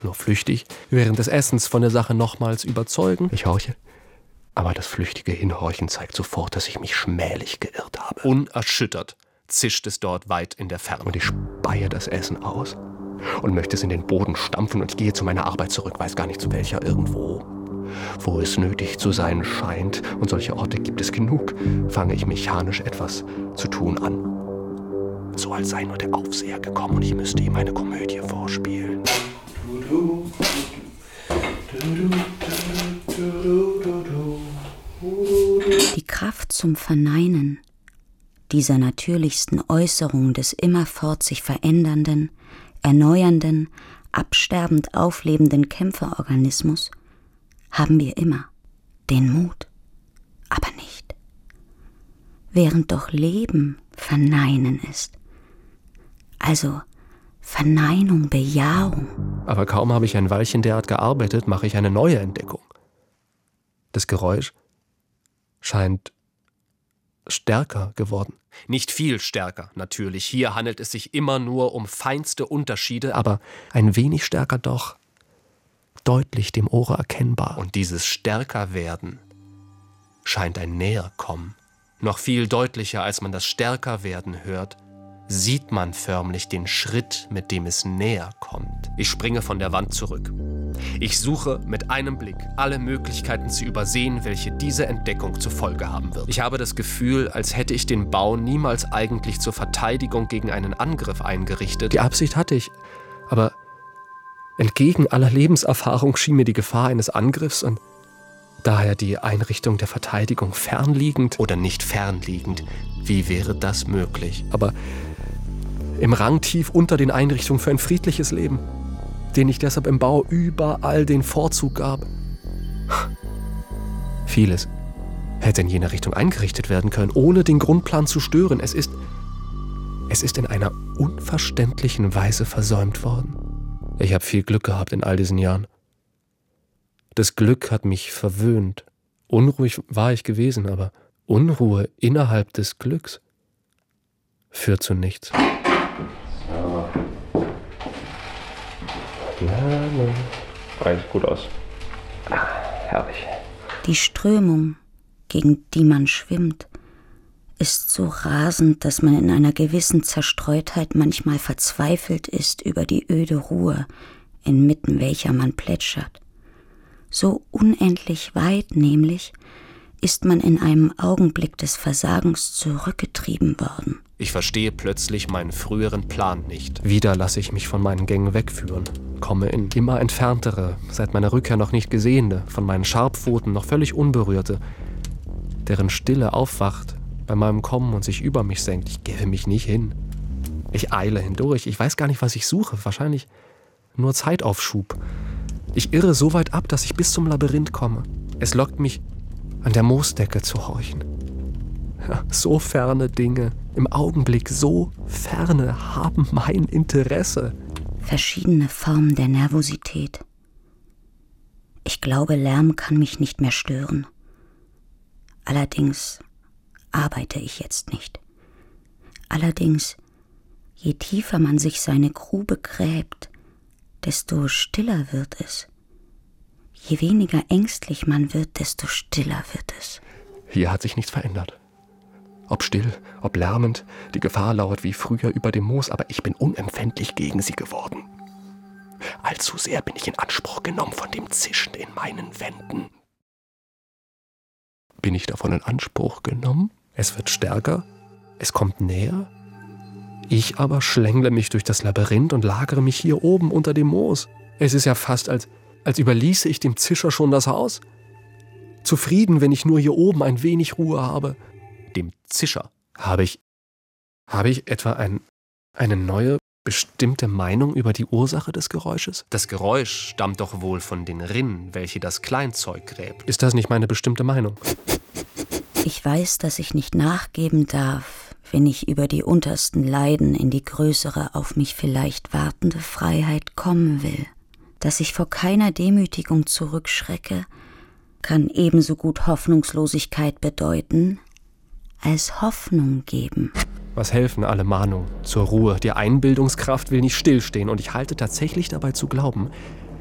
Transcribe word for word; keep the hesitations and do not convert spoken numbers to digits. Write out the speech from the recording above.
nur flüchtig, während des Essens von der Sache nochmals überzeugen. Ich horche, aber das flüchtige Hinhorchen zeigt sofort, dass ich mich schmählich geirrt habe. Unerschüttert zischt es dort weit in der Ferne. Und ich speie das Essen aus und möchte es in den Boden stampfen und ich gehe zu meiner Arbeit zurück, weiß gar nicht zu welcher, irgendwo, wo es nötig zu sein scheint, und solche Orte gibt es genug, fange ich mechanisch etwas zu tun an. So als sei nur der Aufseher gekommen und ich müsste ihm eine Komödie vorspielen. Die Kraft zum Verneinen dieser natürlichsten Äußerung des immerfort sich verändernden, erneuernden, absterbend auflebenden Kämpferorganismus haben wir immer, den Mut, aber nicht. Während doch Leben Verneinen ist. Also Verneinung, Bejahung. Aber kaum habe ich ein Weilchen derart gearbeitet, mache ich eine neue Entdeckung. Das Geräusch scheint stärker geworden. Nicht viel stärker, natürlich. Hier handelt es sich immer nur um feinste Unterschiede, aber ein wenig stärker doch. Deutlich dem Ohre erkennbar. Und dieses Stärkerwerden scheint ein Näherkommen. Noch viel deutlicher, als man das Stärkerwerden hört, sieht man förmlich den Schritt, mit dem es näher kommt. Ich springe von der Wand zurück. Ich suche mit einem Blick alle Möglichkeiten zu übersehen, welche diese Entdeckung zur Folge haben wird. Ich habe das Gefühl, als hätte ich den Bau niemals eigentlich zur Verteidigung gegen einen Angriff eingerichtet. Die Absicht hatte ich, aber entgegen aller Lebenserfahrung schien mir die Gefahr eines Angriffs und daher die Einrichtung der Verteidigung fernliegend oder nicht fernliegend. Wie wäre das möglich? Aber im Rang tief unter den Einrichtungen für ein friedliches Leben, den ich deshalb im Bau überall den Vorzug gab. Vieles hätte in jener Richtung eingerichtet werden können, ohne den Grundplan zu stören. Es ist, es ist in einer unverständlichen Weise versäumt worden. Ich habe viel Glück gehabt in all diesen Jahren. Das Glück hat mich verwöhnt. Unruhig war ich gewesen, aber Unruhe innerhalb des Glücks führt zu nichts. So. Na, na. Sieht gut aus. Ah, herrlich. Die Strömung, gegen die man schwimmt, ist so rasend, dass man in einer gewissen Zerstreutheit manchmal verzweifelt ist über die öde Ruhe, inmitten welcher man plätschert. So unendlich weit nämlich ist man in einem Augenblick des Versagens zurückgetrieben worden. Ich verstehe plötzlich meinen früheren Plan nicht. Wieder lasse ich mich von meinen Gängen wegführen, komme in immer entferntere, seit meiner Rückkehr noch nicht gesehene, von meinen Scharpfoten noch völlig unberührte, deren Stille aufwacht bei meinem Kommen und sich über mich senkt. Ich gebe mich nicht hin. Ich eile hindurch. Ich weiß gar nicht, was ich suche. Wahrscheinlich nur Zeitaufschub. Ich irre so weit ab, dass ich bis zum Labyrinth komme. Es lockt mich, an der Moosdecke zu horchen. Ja, so ferne Dinge, im Augenblick so ferne, haben mein Interesse. Verschiedene Formen der Nervosität. Ich glaube, Lärm kann mich nicht mehr stören. Allerdings arbeite ich jetzt nicht. Allerdings, je tiefer man sich seine Grube gräbt, desto stiller wird es. Je weniger ängstlich man wird, desto stiller wird es. Hier hat sich nichts verändert. Ob still, ob lärmend, die Gefahr lauert wie früher über dem Moos, aber ich bin unempfindlich gegen sie geworden. Allzu sehr bin ich in Anspruch genommen von dem Zischen in meinen Wänden. Bin ich davon in Anspruch genommen? Es wird stärker, es kommt näher. Ich aber schlängle mich durch das Labyrinth und lagere mich hier oben unter dem Moos. Es ist ja fast, als, als überließe ich dem Zischer schon das Haus. Zufrieden, wenn ich nur hier oben ein wenig Ruhe habe. Dem Zischer habe ich, habe ich etwa ein, eine neue, bestimmte Meinung über die Ursache des Geräusches? Das Geräusch stammt doch wohl von den Rinnen, welche das Kleinzeug gräbt. Ist das nicht meine bestimmte Meinung? Ich weiß, dass ich nicht nachgeben darf, wenn ich über die untersten Leiden in die größere, auf mich vielleicht wartende Freiheit kommen will. Dass ich vor keiner Demütigung zurückschrecke, kann ebenso gut Hoffnungslosigkeit bedeuten, als Hoffnung geben. Was helfen alle Mahnungen zur Ruhe? Die Einbildungskraft will nicht stillstehen und ich halte tatsächlich dabei zu glauben,